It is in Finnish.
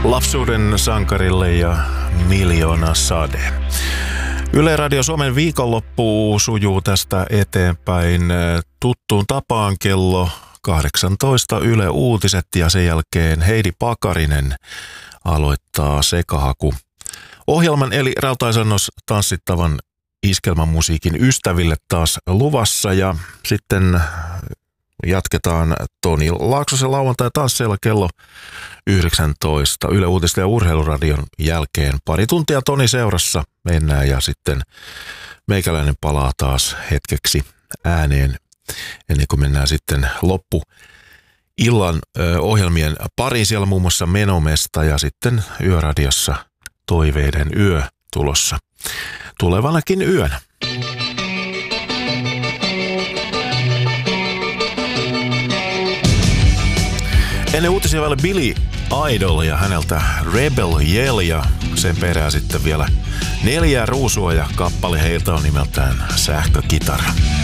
lapsuuden sankarille ja miljoona sade. Yle Radio Suomen viikonloppu sujuu tästä eteenpäin tuttuun tapaan kello 18 Yle Uutiset ja sen jälkeen Heidi Pakarinen aloittaa Sekahaku ohjelman eli Rautaisannos tanssittavan iskelmämusiikin ystäville taas luvassa ja sitten jatketaan Toni Laaksosen lauantai-tansseilla kello 19. Yle Uutisten ja Urheiluradion jälkeen pari tuntia Toni seurassa mennään ja sitten meikäläinen palaa taas hetkeksi ääneen ennen kuin mennään sitten illan ohjelmien pariin. Siellä muun muassa Menomesta ja sitten Yöradiossa Toiveiden yö tulossa tulevanakin yönä. Ennen uutisia vielä Billy Idol ja häneltä Rebel Yell ja sen perään sitten vielä 4 ruusua ja kappale heiltä on nimeltään Sähkökitara.